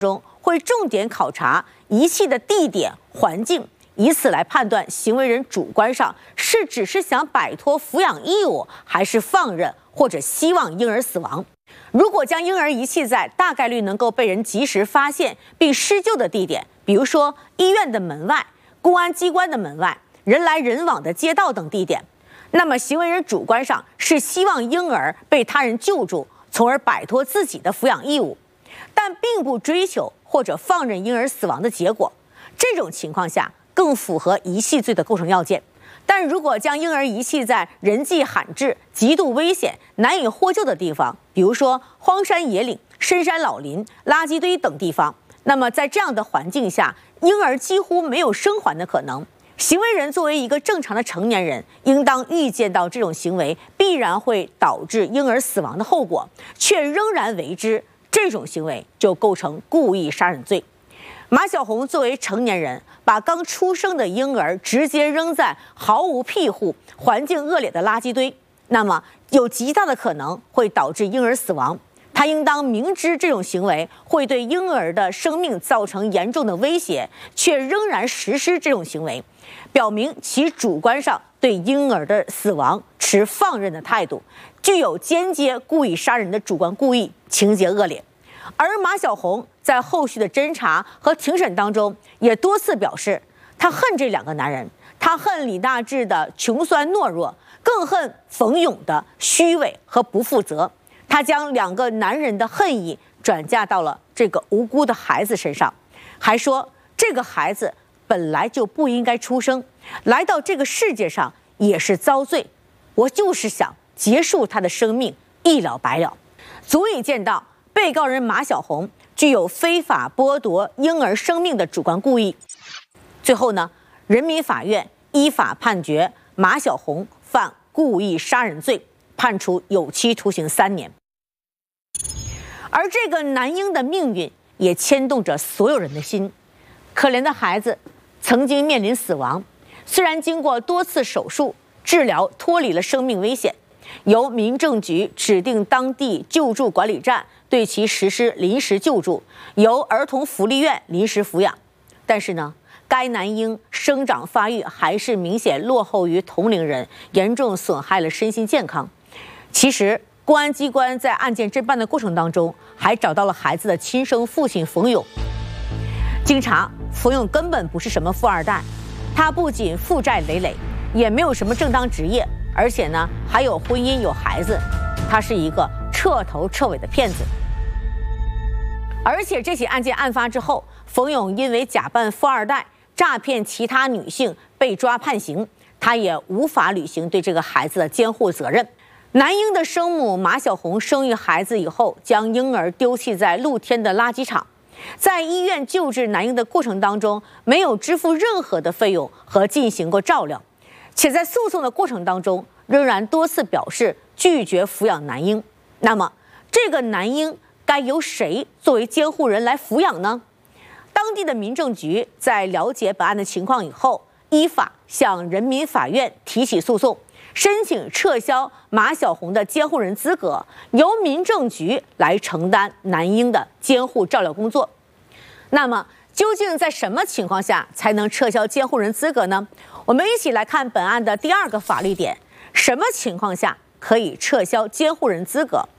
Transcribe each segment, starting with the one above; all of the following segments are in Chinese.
中会重点考察遗弃的地点、环境，以此来判断行为人主观上是只是想摆脱抚养义务，还是放任或者希望婴儿死亡。如果将婴儿遗弃在大概率能够被人及时发现并施救的地点，比如说医院的门外、公安机关的门外、人来人往的街道等地点，那么行为人主观上是希望婴儿被他人救助，从而摆脱自己的抚养义务，但并不追求或者放任婴儿死亡的结果。这种情况下更符合遗弃罪的构成要件。但如果将婴儿遗弃在人迹罕至、极度危险、难以获救的地方，比如说荒山野岭、深山老林、垃圾堆等地方，那么在这样的环境下，婴儿几乎没有生还的可能。行为人作为一个正常的成年人，应当预见到这种行为必然会导致婴儿死亡的后果，却仍然为之，这种行为就构成故意杀人罪。马小红作为成年人，把刚出生的婴儿直接扔在毫无庇护、环境恶劣的垃圾堆，那么有极大的可能会导致婴儿死亡。他应当明知这种行为会对婴儿的生命造成严重的威胁，却仍然实施这种行为，表明其主观上对婴儿的死亡持放任的态度，具有间接故意杀人的主观故意，情节恶劣。而马小红在后续的侦查和庭审当中，也多次表示，他恨这两个男人，他恨李大志的穷酸懦弱，更恨冯勇的虚伪和不负责。他将两个男人的恨意转嫁到了这个无辜的孩子身上，还说这个孩子本来就不应该出生，来到这个世界上也是遭罪，我就是想结束他的生命，一了百了。足以见到被告人马小红具有非法剥夺婴儿生命的主观故意。最后呢，人民法院依法判决马小红犯故意杀人罪，判处有期徒刑3年。而这个男婴的命运也牵动着所有人的心。可怜的孩子曾经面临死亡，虽然经过多次手术治疗脱离了生命危险，由民政局指定当地救助管理站对其实施临时救助，由儿童福利院临时抚养。但是呢，该男婴生长发育还是明显落后于同龄人，严重损害了身心健康。其实公安机关在案件侦办的过程当中，还找到了孩子的亲生父亲冯勇。经查，冯勇根本不是什么富二代，他不仅负债累累，也没有什么正当职业，而且呢还有婚姻有孩子，他是一个彻头彻尾的骗子。而且这起案件案发之后，冯勇因为假扮富二代诈骗其他女性被抓判刑，他也无法履行对这个孩子的监护责任。男婴的生母马小红生育孩子以后，将婴儿丢弃在露天的垃圾场，在医院救治男婴的过程当中，没有支付任何的费用和进行过照料，且在诉讼的过程当中，仍然多次表示拒绝抚养男婴。那么，这个男婴该由谁作为监护人来抚养呢？当地的民政局在了解本案的情况以后，依法向人民法院提起诉讼，申请撤销马小红的监护人资格，由民政局来承担男婴的监护照料工作。那么，究竟在什么情况下才能撤销监护人资格呢？我们一起来看本案的第2个法律点：什么情况下可以撤销监护人资格？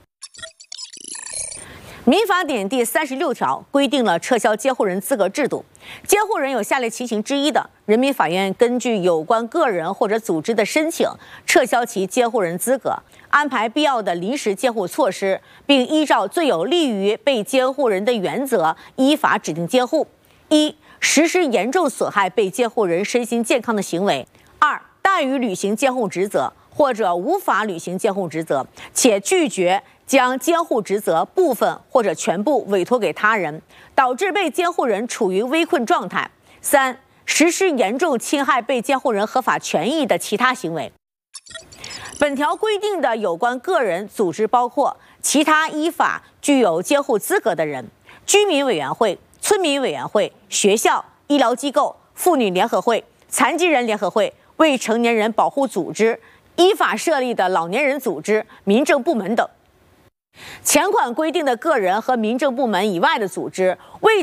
民法典第36条规定了撤销监护人资格制度。监护人有下列情形之一的，人民法院根据有关个人或者组织的申请，撤销其监护人资格，安排必要的临时监护措施，并依照最有利于被监护人的原则，依法指定监护。1、实施严重损害被监护人身心健康的行为； 2、怠于履行监护职责，或者无法履行监护职责，且拒绝将监护职责部分或者全部委托给他人，导致被监护人处于危困状态； 3、实施严重侵害被监护人合法权益的其他行为。本条规定的有关个人、组织包括其他依法具有监护资格的人、居民委员会、村民委员会、学校、医疗机构、妇女联合会、残疾人联合会、未成年人保护组织、依法设立的老年人组织、民政部门等。 前款规定的个人和民政部门以外的组织未